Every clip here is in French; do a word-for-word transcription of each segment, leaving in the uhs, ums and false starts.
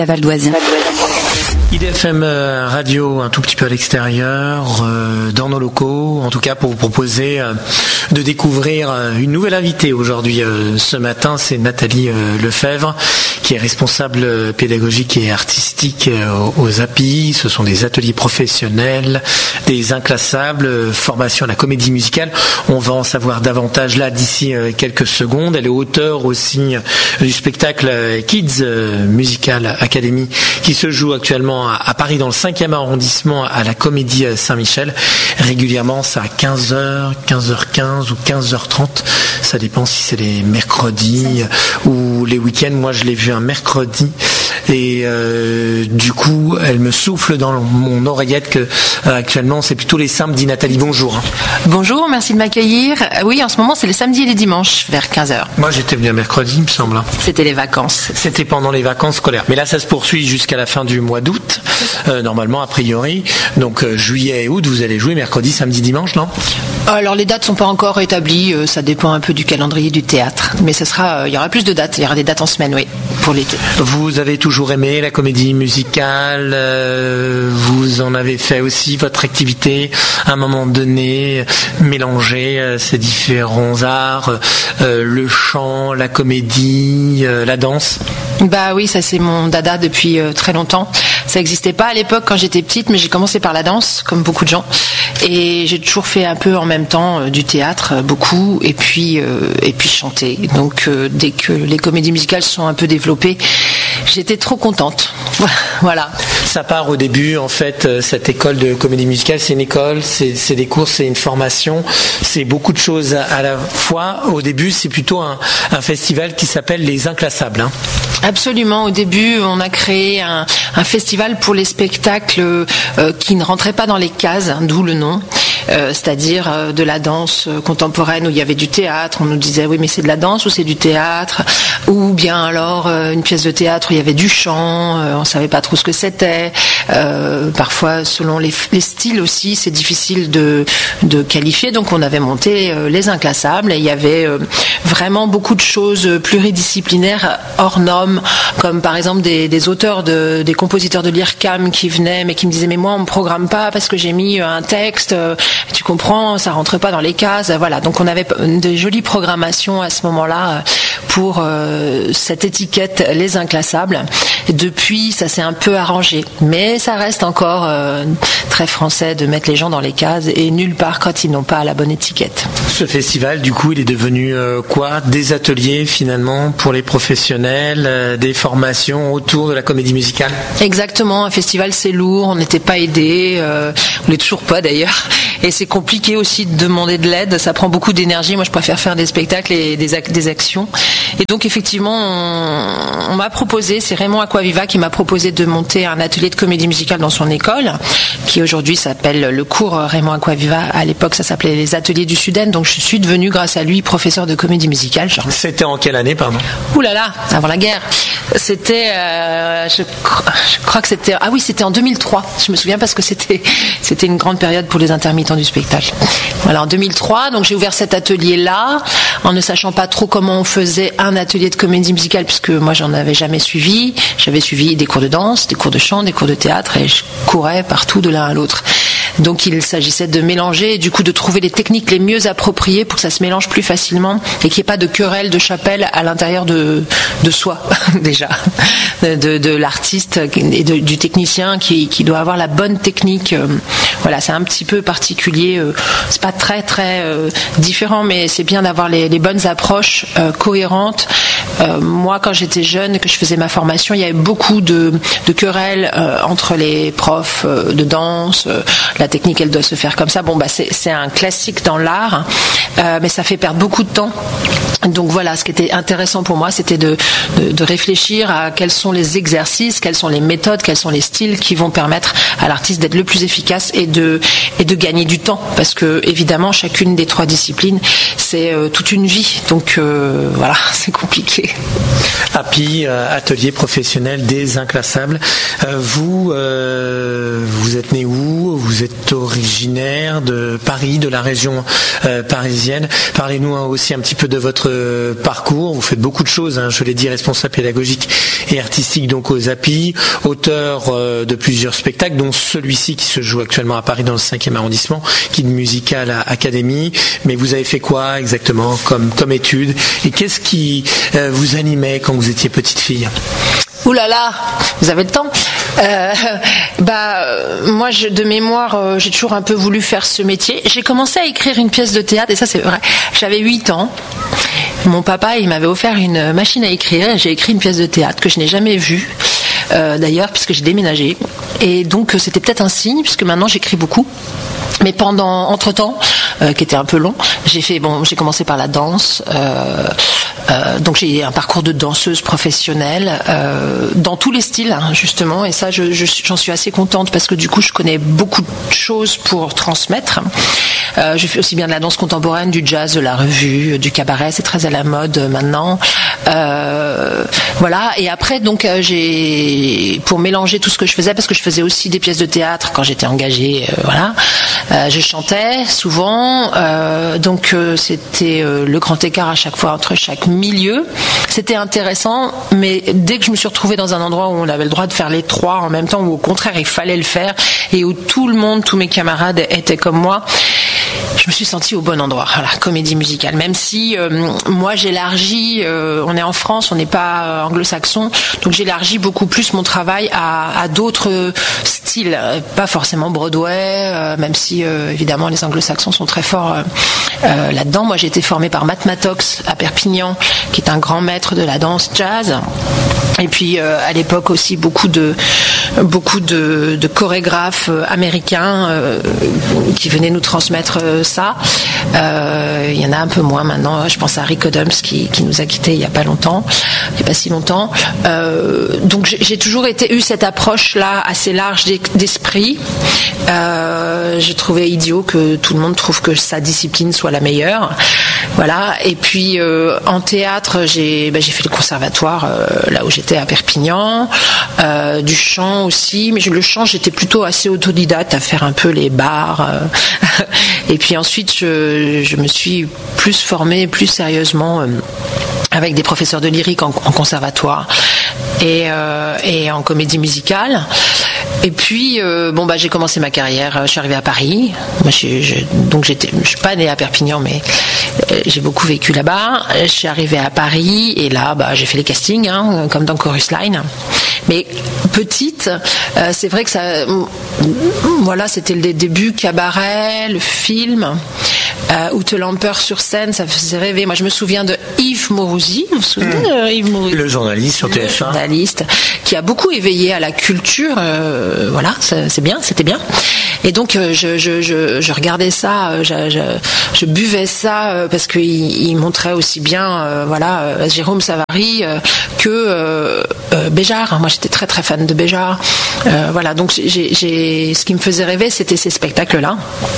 à Val d'Oise. I D F M Radio, un tout petit peu à l'extérieur, euh, dans nos locaux, en tout cas pour vous proposer euh, de découvrir euh, une nouvelle invitée aujourd'hui. Euh, ce matin, c'est Nathalie euh, Lefebvre, qui est responsable pédagogique et artistique euh, aux A P I. Ce sont des ateliers professionnels, des inclassables, euh, formation à la comédie musicale. On va en savoir davantage là d'ici euh, quelques secondes. Elle est auteure aussi euh, du spectacle euh, Kids euh, Musical Academy, qui se joue actuellement à Paris dans le cinquième arrondissement à la Comédie Saint-Michel. Régulièrement, c'est à quinze heures, quinze heures quinze ou quinze heures trente. Ça dépend si c'est les mercredis ou les week-ends. Moi, je l'ai vu un mercredi et euh, du coup, elle me souffle dans mon oreillette que euh, actuellement, c'est plutôt les samedis. Nathalie, bonjour. Bonjour, merci de m'accueillir. Oui, en ce moment, c'est les samedis et les dimanches vers quinze heures. Moi, j'étais venu un mercredi, il me semble. C'était les vacances. C'était pendant les vacances scolaires. Mais là, ça se poursuit jusqu'à la fin du mois d'août. Euh, normalement, a priori. Donc, euh, juillet et août, vous allez jouer mercredi, samedi, dimanche, non ? Alors, les dates sont pas encore établies. Euh, ça dépend un peu du calendrier du théâtre. Mais ce sera, euh, il y aura plus de dates. Il y aura des dates en semaine, oui, pour l'été. Vous avez toujours aimé la comédie musicale. Euh, vous en avez fait aussi votre activité à un moment donné, mélanger euh, ces différents arts, euh, le chant, la comédie, euh, la danse. Bah oui, ça c'est mon dada depuis euh, très longtemps. Ça n'existait pas à l'époque quand j'étais petite, mais j'ai commencé par la danse, comme beaucoup de gens. Et j'ai toujours fait un peu en même temps euh, du théâtre, euh, beaucoup, et puis euh, et puis chanter. Donc euh, dès que les comédies musicales se sont un peu développées, j'étais trop contente. Voilà. Ça part au début, en fait, cette école de comédie musicale, c'est une école, c'est, c'est des cours, c'est une formation, c'est beaucoup de choses à la fois. Au début, c'est plutôt un, un festival qui s'appelle Les Inclassables. Hein. Absolument. Au début, on a créé un, un festival pour les spectacles euh, qui ne rentraient pas dans les cases, d'où le nom. Euh, c'est-à-dire euh, de la danse contemporaine où il y avait du théâtre. On nous disait oui mais c'est de la danse ou c'est du théâtre, ou bien alors euh, une pièce de théâtre où il y avait du chant, euh, on savait pas trop ce que c'était. Euh, parfois selon les, les styles aussi c'est difficile de, de qualifier, donc on avait monté euh, les inclassables et il y avait euh, vraiment beaucoup de choses pluridisciplinaires hors normes, comme par exemple des, des auteurs, de, des compositeurs de l'I R C A M qui venaient mais qui me disaient mais moi on me programme pas parce que j'ai mis un texte, euh, tu comprends, ça rentrait pas dans les cases. Voilà, donc on avait de jolies programmations à ce moment-là pour euh, cette étiquette Les Inclassables. Et depuis, ça s'est un peu arrangé, mais ça reste encore euh, très français de mettre les gens dans les cases et nulle part quand ils n'ont pas la bonne étiquette. Ce festival, du coup, il est devenu euh, quoi ? Des ateliers finalement pour les professionnels, euh, des formations autour de la comédie musicale ? Exactement, un festival c'est lourd, on n'était pas aidés, euh, on l'est toujours pas d'ailleurs. Et c'est compliqué aussi de demander de l'aide, ça prend beaucoup d'énergie. Moi, je préfère faire des spectacles et des, ac- des actions. Et donc, effectivement, on, on m'a proposé, c'est Raymond Aquaviva qui m'a proposé de monter un atelier de comédie musicale dans son école, qui aujourd'hui s'appelle le cours Raymond Aquaviva. À l'époque, ça s'appelait les ateliers du Sud-Est. Donc, je suis devenue, grâce à lui, professeur de comédie musicale. Genre... C'était en quelle année, pardon ? Ouh là là, avant la guerre. C'était, euh, je, je crois que c'était, ah oui, c'était en deux mille trois. Je me souviens parce que c'était, c'était une grande période pour les intermittents du spectacle. Voilà, en deux mille trois, donc j'ai ouvert cet atelier-là, en ne sachant pas trop comment on faisait un atelier de comédie musicale, puisque moi j'en avais jamais suivi. J'avais suivi des cours de danse, des cours de chant, des cours de théâtre, et je courais partout de l'un à l'autre. Donc il s'agissait de mélanger et du coup de trouver les techniques les mieux appropriées pour que ça se mélange plus facilement et qu'il n'y ait pas de querelle de chapelle à l'intérieur de, de soi déjà, de, de, de l'artiste et de, du technicien qui, qui doit avoir la bonne technique. Voilà, c'est un petit peu particulier, c'est pas très très euh, différent, mais c'est bien d'avoir les, les bonnes approches euh, cohérentes. Euh, moi, quand j'étais jeune, que je faisais ma formation, il y avait beaucoup de, de querelles euh, entre les profs euh, de danse. Euh, la technique, elle doit se faire comme ça. Bon, bah, c'est, c'est un classique dans l'art, hein, euh, mais ça fait perdre beaucoup de temps. Donc voilà, ce qui était intéressant pour moi, c'était de, de, de réfléchir à quels sont les exercices, quelles sont les méthodes, quels sont les styles qui vont permettre à l'artiste d'être le plus efficace et de, et de gagner du temps. Parce que, évidemment, chacune des trois disciplines, c'est euh, toute une vie. Donc euh, voilà, c'est compliqué. fait. Happy, euh, atelier professionnel des inclassables. Euh, vous, euh, vous êtes né où? Vous êtes originaire de Paris, de la région euh, parisienne. Parlez-nous hein, aussi un petit peu de votre euh, parcours. Vous faites beaucoup de choses, hein, je l'ai dit, responsable pédagogique et artistique donc aux Happy, auteur euh, de plusieurs spectacles, dont celui-ci qui se joue actuellement à Paris dans le cinquième arrondissement, Kid Musical Academy. Mais vous avez fait quoi exactement comme, comme étude? Et qu'est-ce qui euh, vous animait quand vous étiez petite fille? Ouh là là, vous avez le temps. Euh, bah, euh, moi, je, de mémoire, euh, j'ai toujours un peu voulu faire ce métier. J'ai commencé à écrire une pièce de théâtre, et ça c'est vrai. J'avais huit ans. Mon papa, il m'avait offert une machine à écrire. Et j'ai écrit une pièce de théâtre que je n'ai jamais vue, euh, d'ailleurs, puisque j'ai déménagé. Et donc, c'était peut-être un signe, puisque maintenant j'écris beaucoup. Mais pendant, entre-temps, euh, qui était un peu long, j'ai fait, bon, j'ai commencé par la danse. Euh, euh, donc j'ai un parcours de danseuse professionnelle euh, dans tous les styles, hein, justement. Et ça, je, je, j'en suis assez contente parce que du coup, je connais beaucoup de choses pour transmettre. Euh, je fais aussi bien de la danse contemporaine, du jazz, de la revue, du cabaret. C'est très à la mode euh, maintenant. Euh, voilà. Et après, donc, euh, j'ai, pour mélanger tout ce que je faisais, parce que je faisais aussi des pièces de théâtre quand j'étais engagée. Euh, voilà. Euh, je chantais souvent, euh, donc euh, c'était euh, le grand écart à chaque fois entre chaque milieu. C'était intéressant, mais dès que je me suis retrouvée dans un endroit où on avait le droit de faire les trois en même temps, où au contraire il fallait le faire, et où tout le monde, tous mes camarades étaient comme moi, je me suis sentie au bon endroit. Voilà, comédie musicale. Même si euh, moi j'élargis, euh, on est en France, on n'est pas euh, anglo-saxon, donc j'élargis beaucoup plus mon travail à, à d'autres styles, pas forcément Broadway, euh, même si euh, évidemment les anglo-saxons sont très forts euh, euh, là-dedans. Moi j'ai été formée par Matt Mattox à Perpignan, qui est un grand maître de la danse jazz. Et puis euh, à l'époque aussi beaucoup de beaucoup de, de chorégraphes euh, américains euh, qui venaient nous transmettre euh, ça. Euh, il y en a un peu moins maintenant. Je pense à Rick Adams qui, qui nous a quittés il y a pas longtemps, il y a pas si longtemps. Euh, donc j'ai, j'ai toujours été eu cette approche là assez large d'esprit. Euh, j'ai trouvé idiot que tout le monde trouve que sa discipline soit la meilleure. Voilà. Et puis euh, en théâtre, j'ai ben, j'ai fait le conservatoire euh, là où j'étais à Perpignan, euh, du chant aussi, mais je, le chant j'étais plutôt assez autodidacte à faire un peu les bars. Euh, et puis ensuite je, je me suis plus formée plus sérieusement euh, avec des professeurs de lyrique en, en conservatoire et, euh, et en comédie musicale. Et puis, euh, bon bah j'ai commencé ma carrière. Je suis arrivée à Paris. Moi, je, je, donc j'étais, je suis pas née à Perpignan, mais euh, j'ai beaucoup vécu là-bas. Je suis arrivée à Paris et là, bah j'ai fait les castings, hein, comme dans Chorus Line. Mais petite, euh, c'est vrai que ça, euh, voilà, c'était le début cabaret, le film. Euh, Ute Lamper sur scène, ça faisait rêver. Moi, je me souviens de Yves Mourouzi. Vous vous souvenez mmh. de Yves Mourouzi ? Le journaliste sur T F un. Le journaliste qui a beaucoup éveillé à la culture. Euh, voilà, ça, c'est bien, c'était bien. Et donc, euh, je, je, je, je regardais ça, je, je, je buvais ça euh, parce qu'il il montrait aussi bien, euh, voilà, euh, Jérôme Savary euh, que euh, euh, Béjart. Moi, j'étais très très fan de Béjart. Euh, voilà, donc j'ai, j'ai, ce qui me faisait rêver, c'était ces spectacles-là.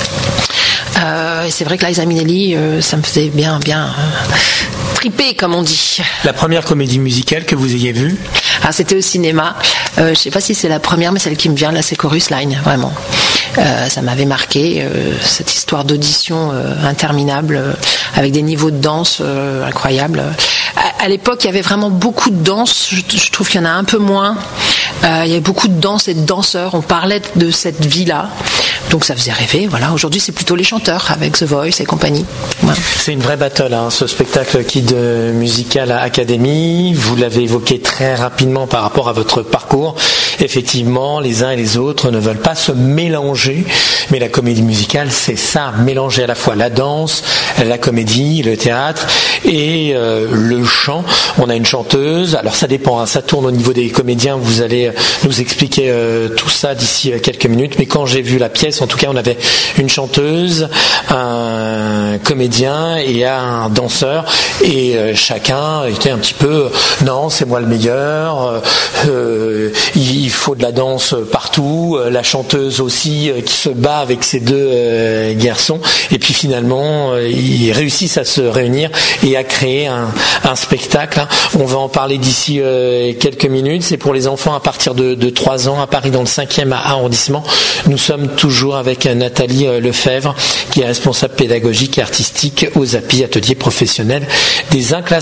Euh, et c'est vrai que Liza Minnelli, euh, ça me faisait bien, bien euh, triper, comme on dit. La première comédie musicale que vous ayez vue ? Ah, c'était au cinéma. Euh, je ne sais pas si c'est la première, mais celle qui me vient là, c'est Chorus Line, vraiment. Euh, ça m'avait marqué, euh, cette histoire d'audition euh, interminable, euh, avec des niveaux de danse euh, incroyables. À, à l'époque, il y avait vraiment beaucoup de danse. Je, je trouve qu'il y en a un peu moins. Euh, il y avait beaucoup de danse et de danseurs. On parlait de cette vie-là. Donc ça faisait rêver, voilà. Aujourd'hui, c'est plutôt les chanteurs avec The Voice et compagnie. Ouais. C'est une vraie battle, hein, ce spectacle Kid Musical Academy. Vous l'avez évoqué très rapidement par rapport à votre parcours. Effectivement, les uns et les autres ne veulent pas se mélanger, mais la comédie musicale, c'est ça, mélanger à la fois la danse, la comédie, le théâtre et euh, le chant. On a une chanteuse, alors ça dépend, hein, ça tourne au niveau des comédiens, vous allez nous expliquer euh, tout ça d'ici quelques minutes, mais quand j'ai vu la pièce, en tout cas, on avait une chanteuse, un comédien et un danseur, et euh, chacun était un petit peu, non, c'est moi le meilleur, euh, il faut de la danse partout, la chanteuse aussi euh, qui se bat avec ces deux euh, garçons, et puis finalement, euh, il ils réussissent à se réunir et à créer un, un spectacle. On va en parler d'ici euh, quelques minutes. C'est pour les enfants à partir de, de trois ans à Paris dans le cinquième arrondissement. Nous sommes toujours avec Nathalie Lefebvre qui est responsable pédagogique et artistique aux A P I, ateliers professionnels des inclassables.